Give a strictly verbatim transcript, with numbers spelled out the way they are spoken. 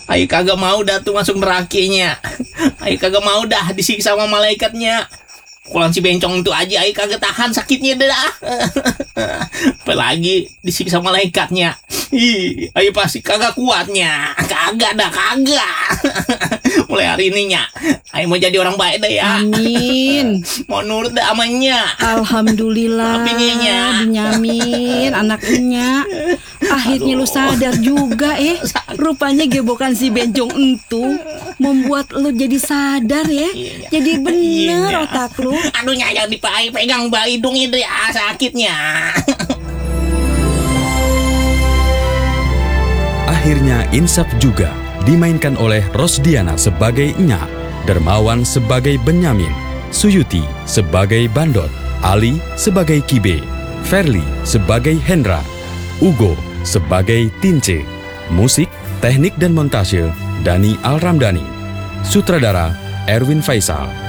Ayo kagak mau dah tuh masuk nerakanya. Ayo kagak mau dah disiksa sama malaikatnya. Pukulan si bencong itu aja ayo kagak tahan sakitnya dah. Apalagi disiksa malaikatnya. Ih, ayo pasti kagak kuatnya. Kagak dah, kagak. Mulai hari ininya ayo mau jadi orang baik dah ya. Amin. Mau nurut dah amanya. Alhamdulillah. Maafin Nya. Benyamin anaknya. Akhirnya lu sadar juga eh. Rupanya gebokan si bencong itu membuat lu jadi sadar ya. Iya. Jadi bener Iya. otak lu. Aduhnya yang dipai pegang bayi hidung itu ya sakitnya. Akhirnya insaf juga dimainkan oleh Rosdiana sebagai Nya, Dermawan sebagai Benyamin, Suyuti sebagai Bandot, Ali sebagai Kibe, Ferli sebagai Hendra, Ugo sebagai Tince. Musik, teknik dan montase Dani Al Ramdhani. Sutradara Erwin Faisal.